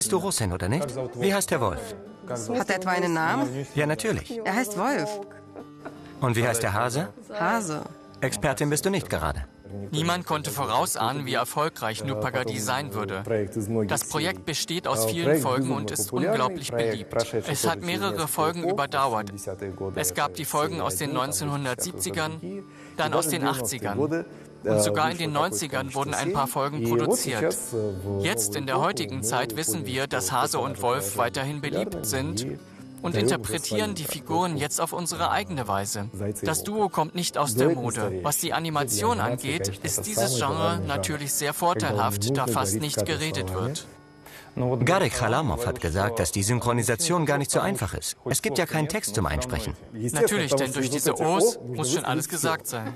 Bist du Russin, oder nicht? Wie heißt der Wolf? Hat er etwa einen Namen? Ja, natürlich. Er heißt Wolf. Und wie heißt der Hase? Hase. Expertin bist du nicht gerade. Niemand konnte vorausahnen, wie erfolgreich No Pagodi sein würde. Das Projekt besteht aus vielen Folgen und ist unglaublich beliebt. Es hat mehrere Folgen überdauert. Es gab die Folgen aus den 1970ern, dann aus den 80ern. Und sogar in den 90ern wurden ein paar Folgen produziert. Jetzt, in der heutigen Zeit, wissen wir, dass Hase und Wolf weiterhin beliebt sind und interpretieren die Figuren jetzt auf unsere eigene Weise. Das Duo kommt nicht aus der Mode. Was die Animation angeht, ist dieses Genre natürlich sehr vorteilhaft, da fast nicht geredet wird. Garek Khalamov hat gesagt, dass die Synchronisation gar nicht so einfach ist. Es gibt ja keinen Text zum Einsprechen. Natürlich, denn durch diese O's muss schon alles gesagt sein.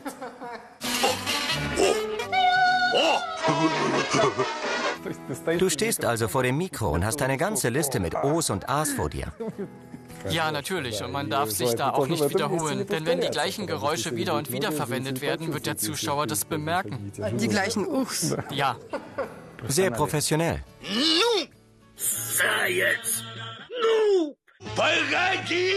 Du stehst also vor dem Mikro und hast eine ganze Liste mit O's und A's vor dir. Ja, natürlich. Und man darf sich da auch nicht wiederholen. Denn wenn die gleichen Geräusche wieder und wieder verwendet werden, wird der Zuschauer das bemerken. Die gleichen Uchs. Ja. Sehr professionell. Ну, заяц! Ну, погоди!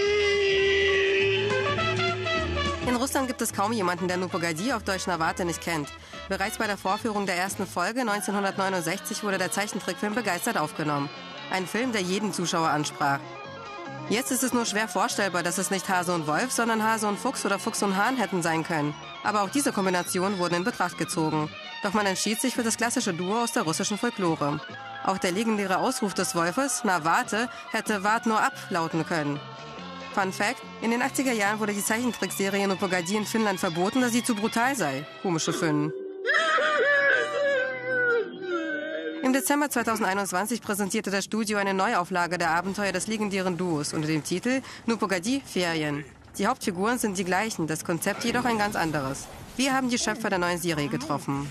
In Russland gibt es kaum jemanden, der No Pagodi auf Deutsch Na Warte nicht kennt. Bereits bei der Vorführung der ersten Folge 1969 wurde der Zeichentrickfilm begeistert aufgenommen. Ein Film, der jeden Zuschauer ansprach. Jetzt ist es nur schwer vorstellbar, dass es nicht Hase und Wolf, sondern Hase und Fuchs oder Fuchs und Hahn hätten sein können. Aber auch diese Kombination wurde in Betracht gezogen. Doch man entschied sich für das klassische Duo aus der russischen Folklore. Auch der legendäre Ausruf des Wolfes, Na warte, hätte Wart nur ab lauten können. Fun Fact, in den 80er Jahren wurde die Zeichentrickserie No Pagodi in Finnland verboten, da sie zu brutal sei. Komische Finnen. Im Dezember 2021 präsentierte das Studio eine Neuauflage der Abenteuer des legendären Duos unter dem Titel No Pagodi Ferien. Die Hauptfiguren sind die gleichen, das Konzept jedoch ein ganz anderes. Wir haben die Schöpfer der neuen Serie getroffen.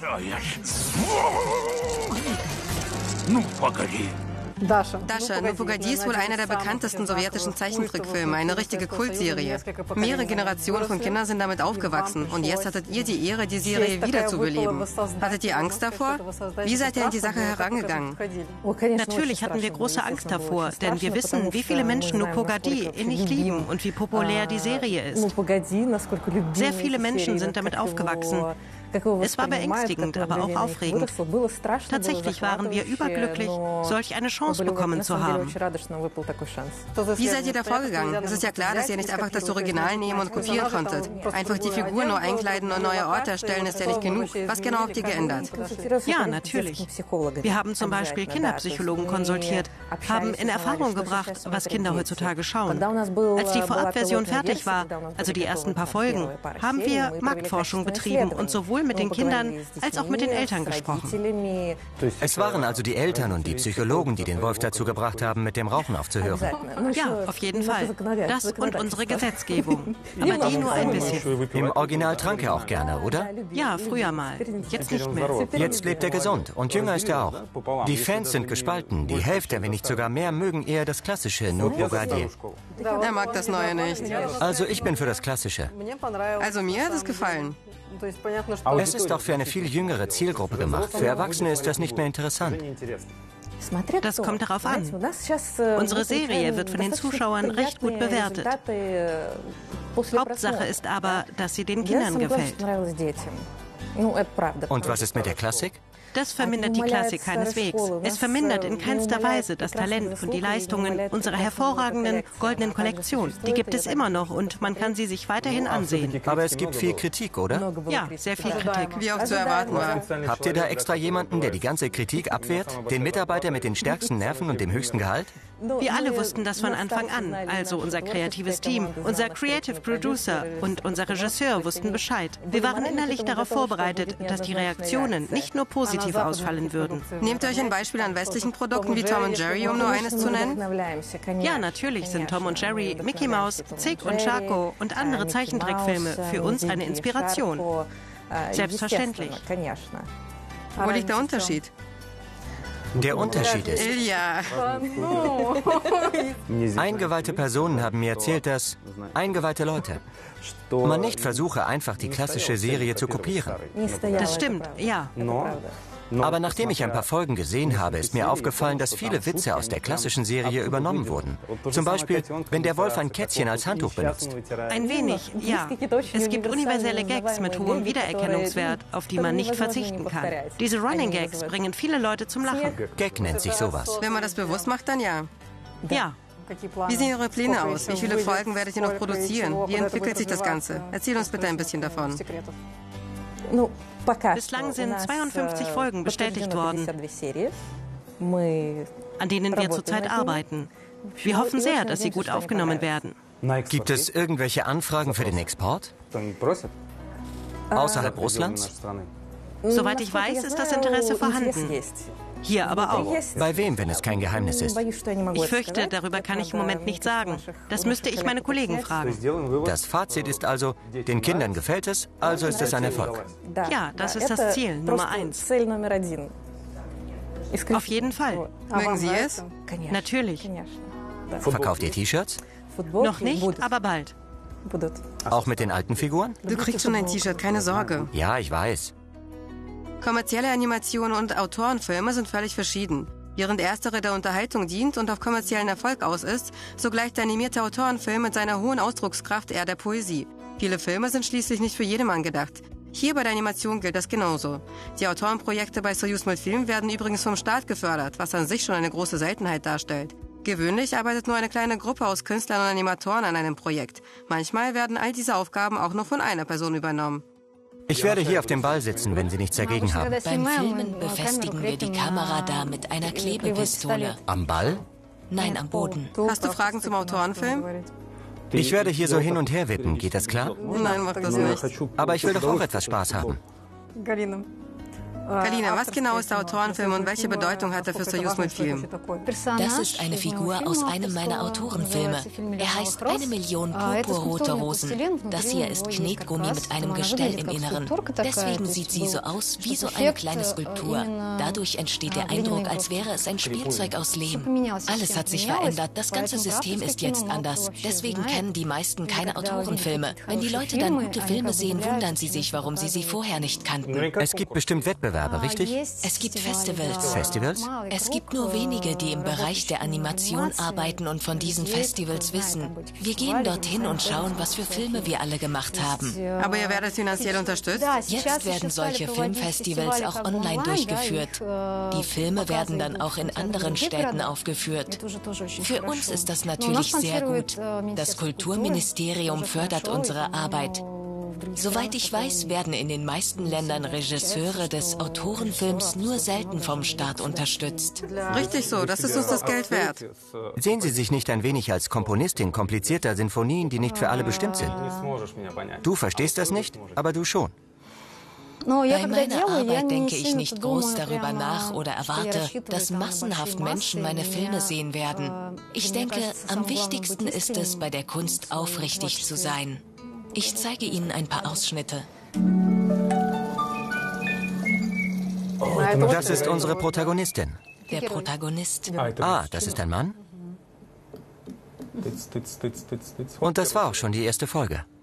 Ну, погоди. Dasha, No Pagodi ist wohl einer der bekanntesten sowjetischen Zeichentrickfilme, eine richtige Kultserie. Mehrere Generationen von Kindern sind damit aufgewachsen und jetzt hattet ihr die Ehre, die Serie wiederzubeleben. Hattet ihr Angst davor? Wie seid ihr an die Sache herangegangen? Natürlich hatten wir große Angst davor, denn wir wissen, wie viele Menschen No Pagodi innig lieben und wie populär die Serie ist. Sehr viele Menschen sind damit aufgewachsen. Es war beängstigend, aber auch aufregend. Tatsächlich waren wir überglücklich, solch eine Chance bekommen zu haben. Wie seid ihr da vorgegangen? Es ist ja klar, dass ihr nicht einfach das Original nehmen und kopieren konntet. Einfach die Figur nur einkleiden und neue Orte erstellen ist ja nicht genug. Was genau habt ihr geändert? Ja, natürlich. Wir haben zum Beispiel Kinderpsychologen konsultiert, haben in Erfahrung gebracht, was Kinder heutzutage schauen. Als die Vorabversion fertig war, also die ersten paar Folgen, haben wir Marktforschung betrieben und sowohl mit den Kindern als auch mit den Eltern gesprochen. Es waren also die Eltern und die Psychologen, die den Wolf dazu gebracht haben, mit dem Rauchen aufzuhören. Ja, auf jeden Fall. Das und unsere Gesetzgebung. Aber die nur ein bisschen. Im Original trank er auch gerne, oder? Ja, früher mal. Jetzt nicht mehr. Jetzt lebt er gesund und jünger ist er auch. Die Fans sind gespalten. Die Hälfte, wenn nicht sogar mehr, mögen eher das klassische No Pagodi. Er mag das Neue nicht. Also ich bin für das Klassische. Also mir hat es gefallen. Es ist auch für eine viel jüngere Zielgruppe gemacht. Für Erwachsene ist das nicht mehr interessant. Das kommt darauf an. Unsere Serie wird von den Zuschauern recht gut bewertet. Hauptsache ist aber, dass sie den Kindern gefällt. Und was ist mit der Klassik? Das vermindert die Klassik keineswegs. Es vermindert in keinster Weise das Talent und die Leistungen unserer hervorragenden goldenen Kollektion. Die gibt es immer noch und man kann sie sich weiterhin ansehen. Aber es gibt viel Kritik, oder? Ja, sehr viel Kritik. Wie auch zu erwarten war. Habt ihr da extra jemanden, der die ganze Kritik abwehrt? Den Mitarbeiter mit den stärksten Nerven und dem höchsten Gehalt? Wir alle wussten das von Anfang an. Also unser kreatives Team, unser Creative Producer und unser Regisseur wussten Bescheid. Wir waren innerlich darauf vorbereitet, dass die Reaktionen nicht nur positiv ausfallen würden. Nehmt ihr euch ein Beispiel an westlichen Produkten wie Tom und Jerry, um nur eines zu nennen? Ja, natürlich sind Tom und Jerry, Mickey Mouse, Zick und Chaco und andere Zeichentrickfilme für uns eine Inspiration. Selbstverständlich. Wo liegt der Unterschied? Der Unterschied ist, Ilja. eingeweihte Personen haben mir erzählt, dass eingeweihte Leute man nicht versuche, einfach die klassische Serie zu kopieren. Das stimmt, ja. Aber nachdem ich ein paar Folgen gesehen habe, ist mir aufgefallen, dass viele Witze aus der klassischen Serie übernommen wurden. Zum Beispiel, wenn der Wolf ein Kätzchen als Handtuch benutzt. Ein wenig, ja. Es gibt universelle Gags mit hohem Wiedererkennungswert, auf die man nicht verzichten kann. Diese Running Gags bringen viele Leute zum Lachen. Gag nennt sich sowas. Wenn man das bewusst macht, dann ja. Ja. Wie sehen Ihre Pläne aus? Wie viele Folgen werdet ihr noch produzieren? Wie entwickelt sich das Ganze? Erzähl uns bitte ein bisschen davon. Bislang sind 52 Folgen bestätigt worden, an denen wir zurzeit arbeiten. Wir hoffen sehr, dass sie gut aufgenommen werden. Gibt es irgendwelche Anfragen für den Export? Außerhalb Russlands? Soweit ich weiß, ist das Interesse vorhanden. Hier aber auch. Bei wem, wenn es kein Geheimnis ist? Ich fürchte, darüber kann ich im Moment nichts sagen. Das müsste ich meine Kollegen fragen. Das Fazit ist also, den Kindern gefällt es, also ist es ein Erfolg. Ja, das ist das Ziel, Nummer 1. Auf jeden Fall. Mögen Sie es? Natürlich. Verkauft ihr T-Shirts? Noch nicht, aber bald. Auch mit den alten Figuren? Du kriegst schon ein T-Shirt, keine Sorge. Ja, ich weiß. Kommerzielle Animationen und Autorenfilme sind völlig verschieden. Während erstere der Unterhaltung dient und auf kommerziellen Erfolg aus ist, so gleicht der animierte Autorenfilm mit seiner hohen Ausdruckskraft eher der Poesie. Viele Filme sind schließlich nicht für jedermann gedacht. Hier bei der Animation gilt das genauso. Die Autorenprojekte bei Soyuz-Multfilm werden übrigens vom Staat gefördert, was an sich schon eine große Seltenheit darstellt. Gewöhnlich arbeitet nur eine kleine Gruppe aus Künstlern und Animatoren an einem Projekt. Manchmal werden all diese Aufgaben auch nur von einer Person übernommen. Ich werde hier auf dem Ball sitzen, wenn Sie nichts dagegen haben. Beim Filmen befestigen wir die Kamera da mit einer Klebepistole. Am Ball? Nein, am Boden. Hast du Fragen zum Autorenfilm? Ich werde hier so hin und her wippen, geht das klar? Nein, mach das nicht. Aber ich will doch auch etwas Spaß haben. Galina, was genau ist der Autorenfilm und welche Bedeutung hat er für Soyuz-Multfilm? Das ist eine Figur aus einem meiner Autorenfilme. Er heißt 1 Million purpurrote Rosen. Das hier ist Knetgummi mit einem Gestell im Inneren. Deswegen sieht sie so aus wie so eine kleine Skulptur. Dadurch entsteht der Eindruck, als wäre es ein Spielzeug aus Lehm. Alles hat sich verändert. Das ganze System ist jetzt anders. Deswegen kennen die meisten keine Autorenfilme. Wenn die Leute dann gute Filme sehen, wundern sie sich, warum sie vorher nicht kannten. Es gibt bestimmt Wettbewerbe, richtig? Es gibt Festivals. Festivals? Es gibt nur wenige, die im Bereich der Animation arbeiten und von diesen Festivals wissen. Wir gehen dorthin und schauen, was für Filme wir alle gemacht haben. Aber ihr werdet finanziell unterstützt? Jetzt werden solche Filmfestivals auch online durchgeführt. Die Filme werden dann auch in anderen Städten aufgeführt. Für uns ist das natürlich sehr gut. Das Kulturministerium fördert unsere Arbeit. Soweit ich weiß, werden in den meisten Ländern Regisseure des Autorenfilms nur selten vom Staat unterstützt. Richtig so, das ist uns das Geld wert. Sehen Sie sich nicht ein wenig als Komponistin komplizierter Sinfonien, die nicht für alle bestimmt sind? Du verstehst das nicht, aber du schon. Bei meiner Arbeit denke ich nicht groß darüber nach oder erwarte, dass massenhaft Menschen meine Filme sehen werden. Ich denke, am wichtigsten ist es, bei der Kunst aufrichtig zu sein. Ich zeige Ihnen ein paar Ausschnitte. Das ist unsere Protagonistin. Der Protagonist. Ah, das ist ein Mann? Und das war auch schon die erste Folge.